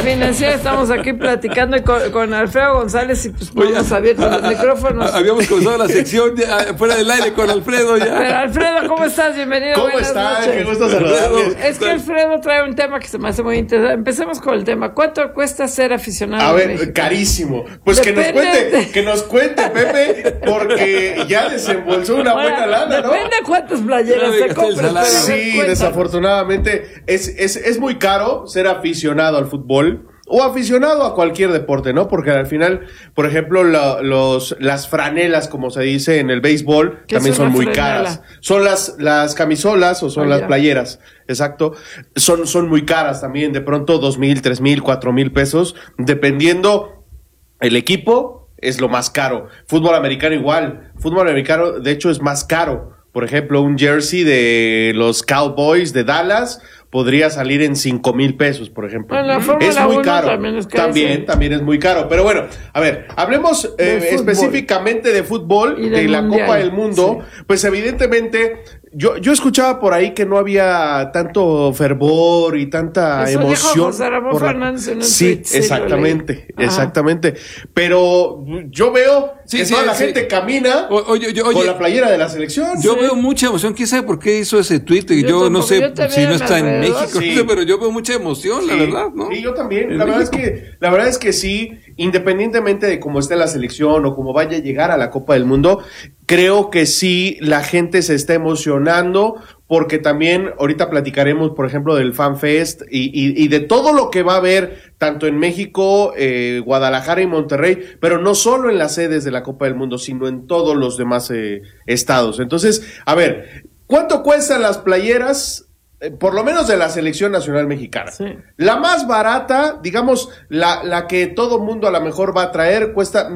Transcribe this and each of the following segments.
Financiera. Estamos aquí platicando con Alfredo González y pues hemos abierto los micrófonos. Habíamos comenzado la sección fuera del aire con Alfredo ya. Pero Alfredo, ¿cómo estás? Bienvenido. ¿Cómo estás? Qué gusto saludarles. Es que Alfredo trae un tema que se me hace muy interesante. Empecemos con el tema. ¿Cuánto cuesta ser aficionado? A ver, México? Carísimo. Pues que nos cuente, Pepe, porque ya desembolsó una buena lana, ¿no? Depende de cuántas playeras se compran. Sí, desafortunadamente es muy caro ser aficionado al fútbol o aficionado a cualquier deporte, ¿no? Porque al final, por ejemplo, las franelas, como se dice en el béisbol, también son muy caras. Son las camisolas o son las playeras, exacto. Son muy caras también, de pronto 2,000, 3,000, 4,000 pesos, dependiendo el equipo, es lo más caro. Fútbol americano igual. Fútbol americano, de hecho, es más caro. Por ejemplo, un jersey de los Cowboys de Dallas podría salir en 5,000 pesos, por ejemplo. Es muy caro. También es muy caro. Pero bueno, a ver, hablemos específicamente de fútbol, de la Copa del Mundo. Sí. Pues evidentemente, yo escuchaba por ahí que no había tanto fervor y tanta emoción. Dijo José Ramón Fernández en el tweet, exactamente. Pero yo veo que toda la gente camina con la playera de la selección. Yo veo mucha emoción. ¿Quién sabe por qué hizo ese tweet? Yo no sé si no está en México, pero yo veo mucha emoción, la verdad, ¿no? Sí, yo también. La verdad es que sí, independientemente de cómo esté la selección o cómo vaya a llegar a la Copa del Mundo, creo que sí la gente se está emocionando, porque también ahorita platicaremos, por ejemplo, del Fan Fest y de todo lo que va a haber tanto en México, Guadalajara y Monterrey, pero no solo en las sedes de la Copa del Mundo, sino en todos los demás estados. Entonces, a ver, ¿cuánto cuestan las playeras? Por lo menos de la selección nacional mexicana. Sí. La más barata, digamos, la que todo mundo a lo mejor va a traer, cuesta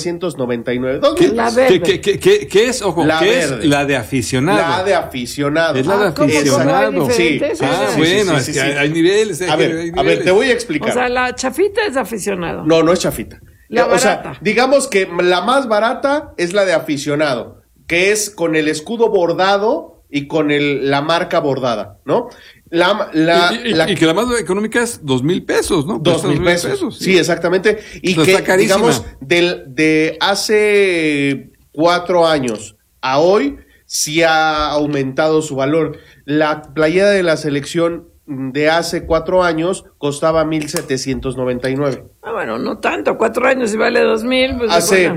1,999. ¿Qué es? Ojo, ¿qué es? La de aficionado. La de aficionado. Es la de aficionado. Sí. Bueno, es que hay niveles. A ver, te voy a explicar. O sea, la chafita es de aficionado. No es chafita. La barata. O sea, digamos que la más barata es la de aficionado, que es con el escudo bordado y con la marca bordada, ¿no? Y que la más económica es 2,000 pesos, ¿no? 2,000 pesos. Sí, exactamente. Y entonces que, digamos, de hace 4 años a hoy, sí ha aumentado su valor. La playera de la selección de hace 4 años costaba 1,799. Bueno, no tanto, 4 años y vale 2,000. Pues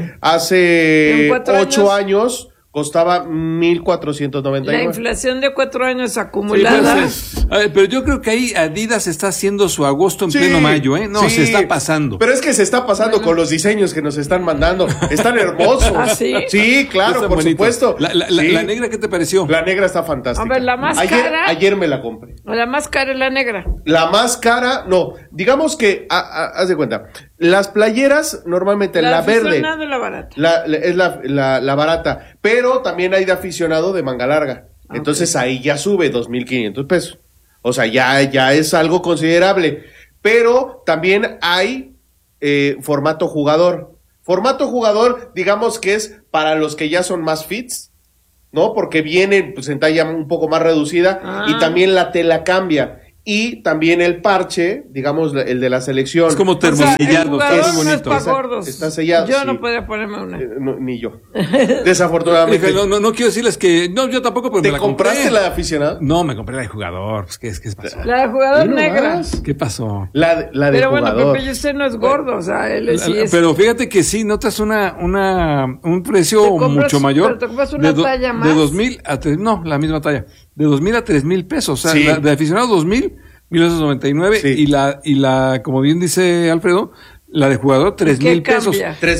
hace 8 años costaba 1,499. La inflación de 4 años acumulada. Sí, a ver, pero yo creo que ahí Adidas está haciendo su agosto en pleno mayo, ¿eh? No, se está pasando. Pero es que se está pasando con los diseños que nos están mandando. Están hermosos. ¿Ah, sí? Sí, claro, por supuesto. La negra, ¿qué te pareció? La negra está fantástica. A ver, la más cara. Ayer me la compré. La más cara es la negra. La más cara, no. Digamos que, haz de cuenta. Las playeras, normalmente la verde. La barata. Es la barata. Pero también hay de aficionado de manga larga. Okay. Entonces ahí ya sube 2,500 pesos. O sea, ya es algo considerable. Pero también hay formato jugador. Formato jugador, digamos que es para los que ya son más fits, ¿no? Porque vienen pues en talla un poco más reducida y también la tela cambia. Y también el parche, digamos, el de la selección. Es como termosellado, está muy bonito. No es para gordos. Está sellado. Yo no podría ponerme una. Ni yo. Desafortunadamente. No quiero decirles que. No, yo tampoco, pero me la compré. ¿Te compraste la de aficionado? No, me compré la de jugador. Pues, ¿qué pasó? La de jugador negra. ¿Qué pasó? La de pero jugador. Pero bueno, usted no es gordo, o sea, él sí es. Pero fíjate que sí, notas un precio mucho mayor. Pero te compras una talla más. De 2,000 a 3,000, no, la misma talla. De 2,000 a 3,000 pesos. O sea, la de aficionado 2,000. 1,999 y la como bien dice Alfredo, la de jugador 3,000 pesos.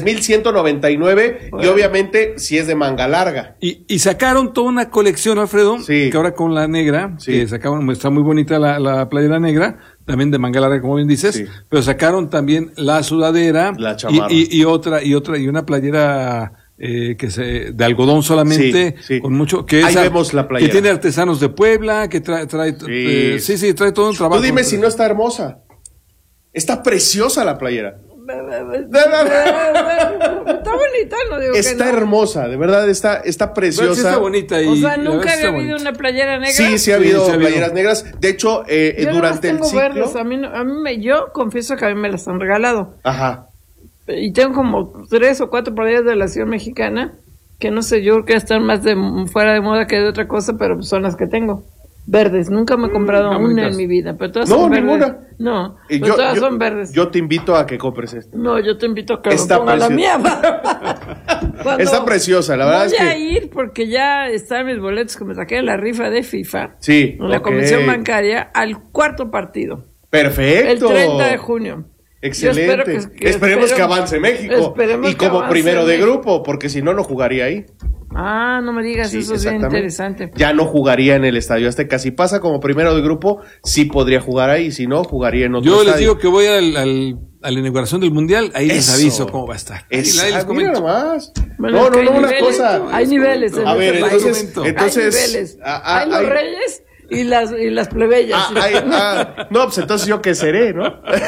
3,199 y obviamente si es de manga larga. Y sacaron toda una colección, Alfredo, que ahora con la negra, que sacaron, está muy bonita la playera negra, también de manga larga como bien dices, pero sacaron también la sudadera, la chamarra y una playera de algodón solamente, con mucho, que ahí vemos la playera. Que tiene artesanos de Puebla, que trae trae todo un trabajo. Tú dime si no está hermosa. Está preciosa la playera. bonita, no digo está que no. hermosa, de verdad, está preciosa. Bueno, sí está bonita. O sea, nunca había habido una playera negra. Sí ha habido playeras negras. De hecho, durante el ciclo. Verdes. Yo confieso que a mí me las han regalado. Ajá. Y tengo como 3 o 4 playeras de la Ciudad Mexicana, que no sé, yo creo que están más fuera de moda que de otra cosa, pero son las que tengo. Verdes, nunca me he comprado una en mi vida, pero todas son verdes. Ninguna. No, pero todas son verdes. Yo te invito a que compres esta. No, yo te invito a que me ponga la mía. Está preciosa, la verdad es que... Voy a ir porque ya están mis boletos que me saqué de la rifa de FIFA. Sí, en la comisión bancaria al 4º partido. Perfecto. El 30 de junio. Excelente. Esperemos que avance México. Y como primero de grupo, porque si no, no jugaría ahí. Ah, no me digas, sí, eso es bien interesante. Ya no jugaría en el Estadio Azteca. Si pasa como primero de grupo, sí podría jugar ahí. Si no, jugaría en otro estadio. Yo les digo que voy a la inauguración del Mundial. Ahí les aviso cómo va a estar. Ahí les comento. Más. Bueno, no, una cosa. Hay niveles. A ver, entonces hay niveles. Hay los reyes y las plebeyas. No, pues entonces yo qué seré, ¿no?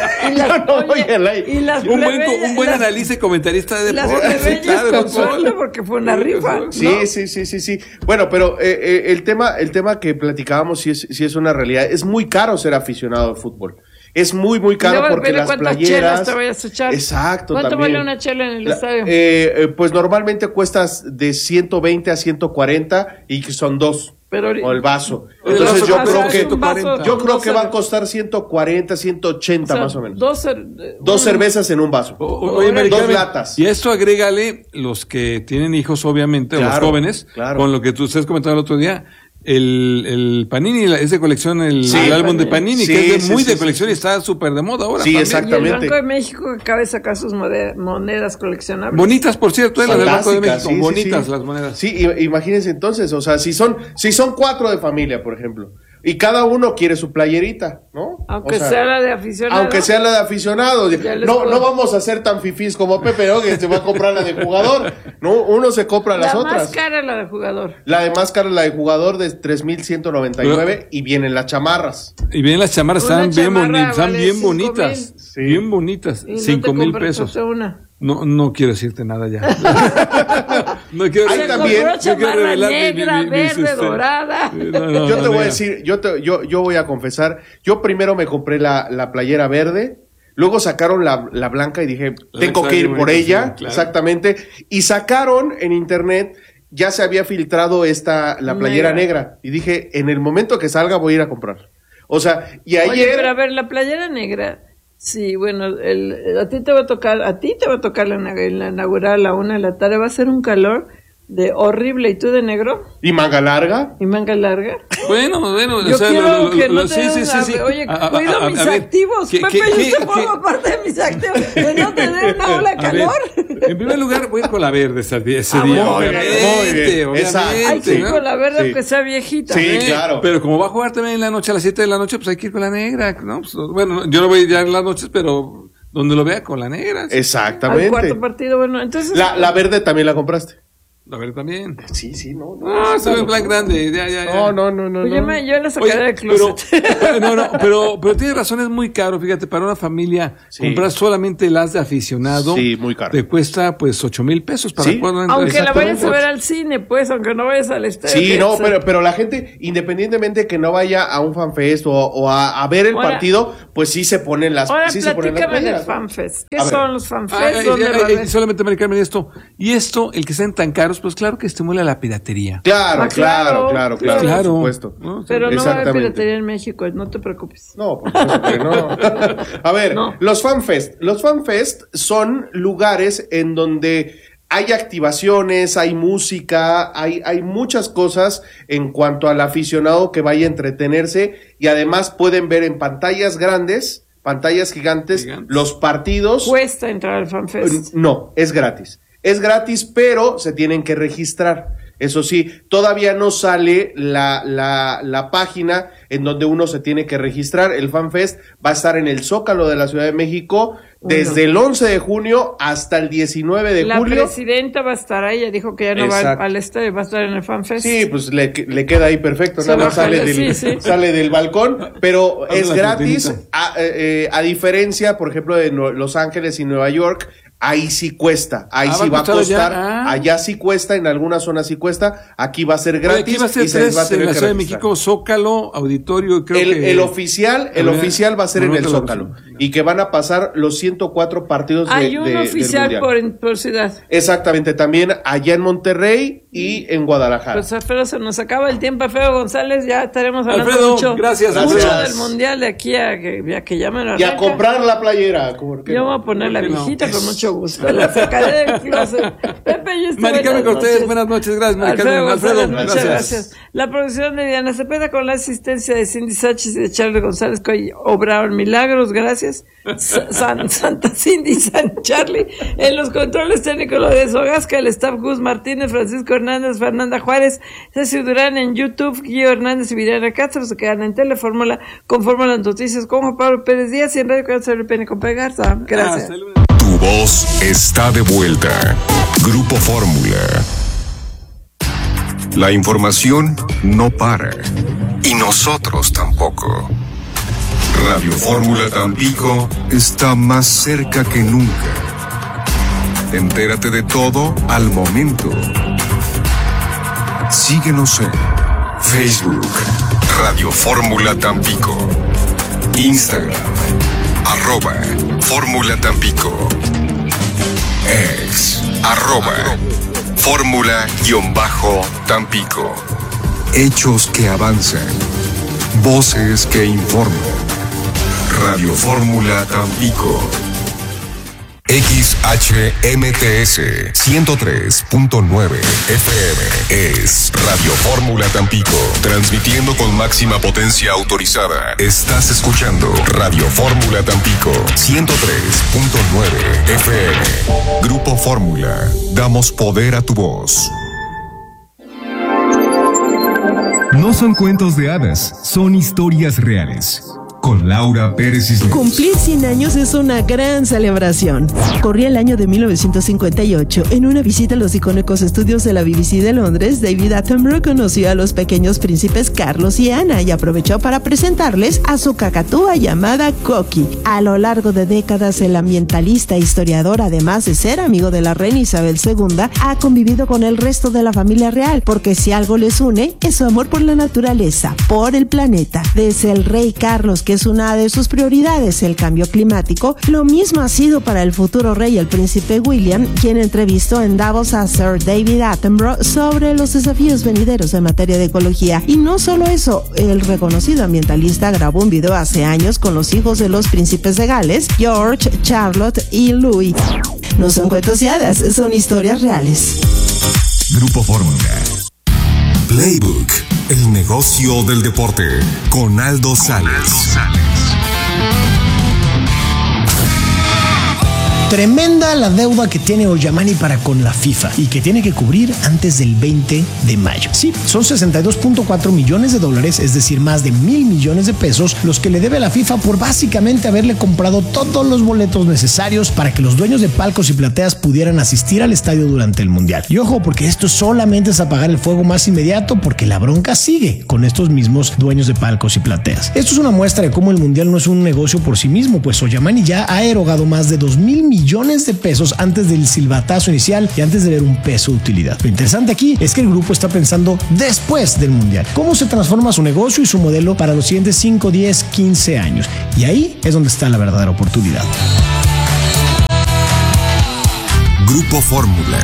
Un buen analista y comentarista de deportes. Claro, suerte porque fue una rifa. Sí. Bueno, pero el tema que platicábamos sí es una realidad. Es muy caro ser aficionado al fútbol. Es muy, muy caro porque las playeras... te vayas a echar. Exacto, ¿Cuánto también. vale una chela en el estadio? Pues normalmente cuestas de 120 a 140 y que son 2. O el vaso. Entonces yo creo que va a costar 140, 180 más o menos. Dos cervezas en un vaso. Oye, 2 latas. Y esto agrégale los que tienen hijos, obviamente, claro, o los jóvenes, con lo que tú ustedes comentaban el otro día. El Panini, es de colección, el álbum de Panini, que es muy de colección y está súper de moda ahora. Sí, exactamente. Y el Banco de México que acaba de sacar sus monedas coleccionables. Bonitas, por cierto, las del Banco de México, bonitas las monedas. Sí, imagínense entonces, o sea, si son 4 de familia, por ejemplo, y cada uno quiere su playerita, ¿no? Aunque sea la de aficionado. No vamos a ser tan fifís como Pepe, ¿no? Que se va a comprar la de jugador. No, uno se compra las otras. La más cara es la de jugador. La de más cara es la de jugador de 3,199 y vienen las chamarras. Están bien bonitas. Sí. Bien bonitas. 5,000 pesos. No quiero decirte nada ya. No quiero revelar negra, verde, dorada. Yo te voy a decir, yo voy a confesar, yo primero me compré la playera verde, luego sacaron la blanca y dije, tengo que ir por ella, claro. Exactamente, y sacaron en internet, ya se había filtrado la playera negra, y dije, en el momento que salga voy a ir a comprar. O sea, y ayer... Oye, pero a ver, la playera negra... Sí, bueno, a ti te va a tocar la inaugural a la 1 de la tarde, va a ser un calor de horrible. ¿Y tú de negro? ¿Y manga larga? Bueno, yo quiero que no te Oye, cuido mis activos, Pepe, yo formo parte de mis activos, que no te dé una ola de calor. En primer lugar, voy a ir con la verde ese día, obviamente. Hay que ir con la verde aunque sea viejita. Sí, claro. Pero como va a jugar también en la noche, a las 7 de la noche, pues hay que ir con la negra, ¿no? Pues, bueno, yo no voy ya en las noches, pero donde lo vea con la negra. Exactamente. Al 4º partido, bueno, entonces... La verde también la compraste. A ver, también. Sí, no. Se ve en plan grande. Ya. No. Yo la sacaré del closet. Pero tienes razón, es muy caro. Fíjate, para una familia, comprar solamente las de aficionado. Sí, muy caro. Te cuesta, pues, 8,000 pesos para cuando entres. Aunque la vayas a ver al cine, pues, aunque no vayas al estadio. Sí, no, pero la gente, independientemente que no vaya a un fanfest o a ver el partido, pues sí se ponen las playeras. Ahora platícame del fanfest. ¿Qué son los fanfests? Solamente, Maricarmen, esto, el que sean tan caros, pues claro que estimula la piratería. Claro, por supuesto. Pero no va a haber piratería en México, no te preocupes. No, por supuesto que no. A ver, los fanfest son lugares en donde hay activaciones, hay música, hay muchas cosas en cuanto al aficionado que vaya a entretenerse y además pueden ver en pantallas grandes, pantallas gigantes, los partidos. ¿Cuesta entrar al fanfest? No, es gratis. Es gratis, pero se tienen que registrar. Eso sí, todavía no sale la página en donde uno se tiene que registrar. El FanFest va a estar en el Zócalo de la Ciudad de México desde el 11 de junio hasta el 19 de julio. La presidenta va a estar ahí, ella dijo que ya no va al estadio, va a estar en el FanFest. Sí, pues le queda ahí perfecto, nada más sale del balcón, pero es gratis, a diferencia, por ejemplo, de Los Ángeles y Nueva York. Ahí sí cuesta, ahí sí va a costar, allá sí cuesta, en algunas zonas sí cuesta, aquí va a ser gratis. Aquí va a ser y se va a tener en la Ciudad de México, Zócalo, Auditorio, el oficial va a ser en el Zócalo, y que van a pasar los 104 partidos hay un oficial por ciudad. Exactamente, también allá en Monterrey y en Guadalajara. Pues Alfredo, se nos acaba el tiempo, Alfredo González, ya estaremos hablando mucho del Mundial de aquí a que llamen a a comprar la playera. Yo voy a poner la viejita con mucho gusto. La sacaré del closet. Pepe, Mari Carmen Cortés, buenas noches, gracias, Mari Carmen. Alfredo, muchas gracias. La producción de Diana Cepeda con la asistencia de Cindy Sánchez y de Charlie González, que hoy obraron milagros, gracias. Santa Cindy, San Charlie. En los controles técnicos, lo de Sogasca, el staff Gus Martínez, Francisco Hernández, Fernanda Juárez, Ceci Durán en YouTube, Guillo Hernández y Viriana Castro se quedan en Telefórmula, con Fórmula Noticias con Juan Pablo Pérez Díaz y en Radio Cáncer PN con Pegarza. Gracias. Tu voz está de vuelta. Grupo Fórmula. La información no para. Y nosotros tampoco. Radio Fórmula Tampico está más cerca que nunca. Entérate de todo al momento. Síguenos en Facebook, Radio Fórmula Tampico, Instagram, @Fórmula Tampico, X, @Fórmula_Tampico. Hechos que avanzan, voces que informan. Radio Fórmula Tampico. XHMTS 103.9 FM es Radio Fórmula Tampico, transmitiendo con máxima potencia autorizada. Estás escuchando Radio Fórmula Tampico 103.9 FM. Grupo Fórmula, damos poder a tu voz. No son cuentos de hadas, son historias reales. Con Laura Pérez Cisneros. Cumplir 100 años es una gran celebración. Corría el año de 1958. En una visita a los icónicos estudios de la BBC de Londres, David Attenborough conoció a los pequeños príncipes Carlos y Ana y aprovechó para presentarles a su cacatúa llamada Coqui. A lo largo de décadas, el ambientalista e historiador, además de ser amigo de la reina Isabel II, ha convivido con el resto de la familia real, porque si algo les une, es su amor por la naturaleza, por el planeta. Desde el rey Carlos, que es una de sus prioridades, el cambio climático, lo mismo ha sido para el futuro rey, el príncipe William, quien entrevistó en Davos a Sir David Attenborough sobre los desafíos venideros en materia de ecología. Y no solo eso, el reconocido ambientalista grabó un video hace años con los hijos de los príncipes de Gales, George, Charlotte y Louis. No son cuentos de hadas, son historias reales. Grupo Fórmula. Playbook, el negocio del deporte, con Aldo Sales. Tremenda la deuda que tiene Oyamani para con la FIFA y que tiene que cubrir antes del 20 de mayo. Sí, son $62.4 millones, es decir, más de 1,000 millones de pesos, los que le debe a la FIFA por básicamente haberle comprado todos los boletos necesarios para que los dueños de palcos y plateas pudieran asistir al estadio durante el Mundial. Y ojo, porque esto solamente es apagar el fuego más inmediato, porque la bronca sigue con estos mismos dueños de palcos y plateas. Esto es una muestra de cómo el Mundial no es un negocio por sí mismo, pues Oyamani ya ha erogado más de 2,000 millones de pesos antes del silbatazo inicial y antes de ver un peso de utilidad. Lo interesante aquí es que el grupo está pensando después del Mundial. ¿Cómo se transforma su negocio y su modelo para los siguientes 5, 10, 15 años? Y ahí es donde está la verdadera oportunidad. Grupo Fórmula.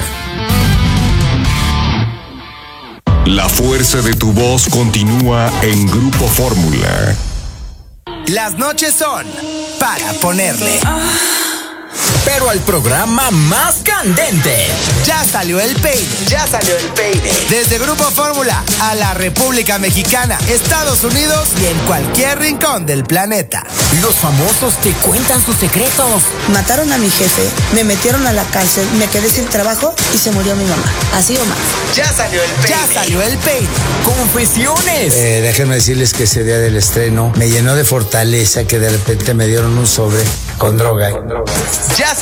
La fuerza de tu voz continúa en Grupo Fórmula. Las noches son para ponerle. pero al programa más candente. Ya salió el peine. Ya salió el peine. Desde Grupo Fórmula a la República Mexicana, Estados Unidos y en cualquier rincón del planeta. Los famosos que cuentan sus secretos. Mataron a mi jefe, me metieron a la cárcel, me quedé sin trabajo y se murió mi mamá. Así o más. Ya salió el peine. Ya salió el peine. Confesiones. Déjenme decirles que ese día del estreno me llenó de fortaleza que de repente me dieron un sobre con droga. Ya